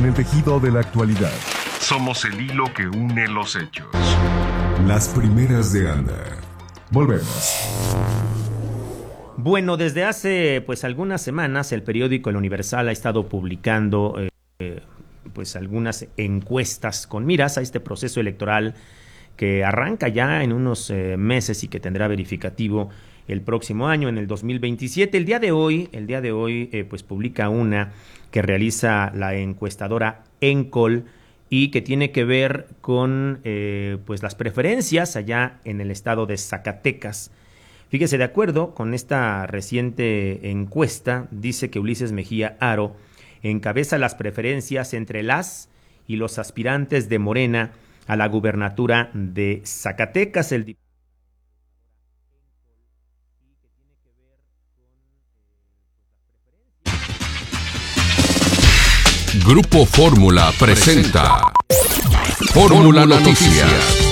el tejido de la actualidad. Somos el hilo que une los hechos. Las primeras de Anda. Volvemos. Bueno, desde hace algunas semanas el periódico El Universal ha estado publicando algunas encuestas con miras a este proceso electoral que arranca ya en unos meses y que tendrá verificativo el próximo año, en el 2027. El día de hoy publica una que realiza la encuestadora Encol y que tiene que ver con las preferencias allá en el estado de Zacatecas. Fíjese, de acuerdo con esta reciente encuesta, dice que Ulises Mejía Haro encabeza las preferencias entre las y los aspirantes de Morena a la gubernatura de Zacatecas. Grupo Fórmula presenta Fórmula Noticias.